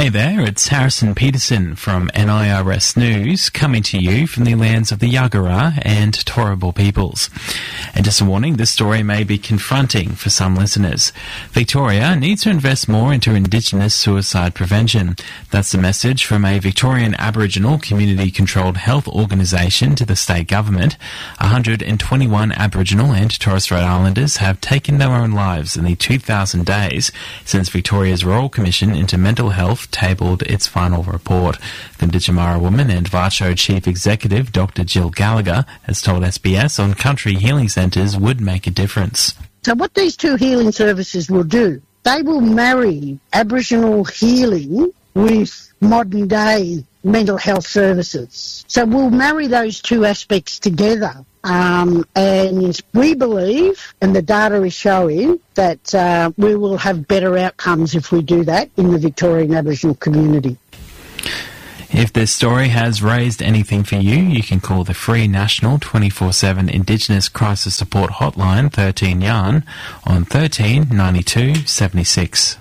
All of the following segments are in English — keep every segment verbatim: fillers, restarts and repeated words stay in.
Hey there, it's Harrison Peterson from N I R S News, coming to you from the lands of the Yagara and Turrbal peoples. And just a warning, this story may be confronting for some listeners. Victoria needs to invest more into Indigenous suicide prevention. That's the message from a Victorian Aboriginal community-controlled health organisation to the state government. one hundred twenty-one Aboriginal and Torres Strait Islanders have taken their own lives in the two thousand days since Victoria's Royal Commission into Mental Health tabled its final report. The Nditjamara woman and Vacho Chief Executive Doctor Jill Gallagher has told S B S on country healing centres would make a difference. So what these two healing services will do, they will marry Aboriginal healing with modern day mental health services. So we'll marry those two aspects together. Um, and we believe, and the data is showing, that uh, we will have better outcomes if we do that in the Victorian Aboriginal community. If this story has raised anything for you, you can call the free national twenty-four seven Indigenous Crisis Support Hotline thirteen yarn on thirteen ninety-two seventy-six.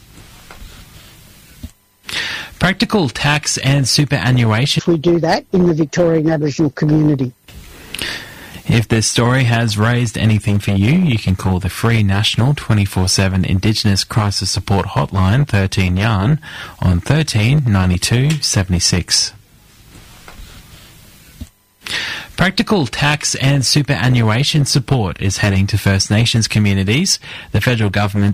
Practical tax and superannuation. If we do that in the Victorian Aboriginal community. If this story has raised anything for you, you can call the free national twenty-four seven Indigenous Crisis Support Hotline thirteen yarn on thirteen ninety-two seventy-six. Practical tax and superannuation support is heading to First Nations communities. The federal government